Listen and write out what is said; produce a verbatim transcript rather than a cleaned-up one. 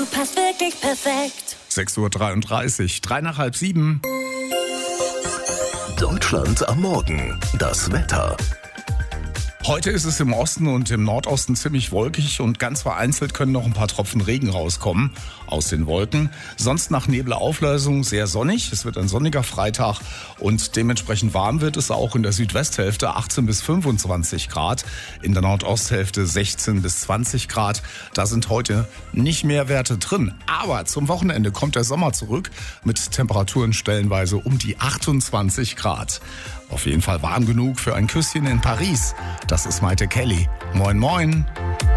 du passt wirklich perfekt. sechs Uhr dreiunddreißig, drei nach halb sieben. Deutschland am Morgen. Das Wetter. Heute ist es im Osten und im Nordosten ziemlich wolkig und ganz vereinzelt können noch ein paar Tropfen Regen rauskommen aus den Wolken. Sonst nach Nebelauflösung sehr sonnig. Es wird ein sonniger Freitag und dementsprechend warm wird es auch in der Südwesthälfte achtzehn bis fünfundzwanzig Grad. In der Nordosthälfte sechzehn bis zwanzig Grad. Da sind heute nicht mehr Werte drin. Aber zum Wochenende kommt der Sommer zurück mit Temperaturen stellenweise um die achtundzwanzig Grad. Auf jeden Fall warm genug für ein Küsschen in Paris. Das ist Maite Kelly. Moin, moin.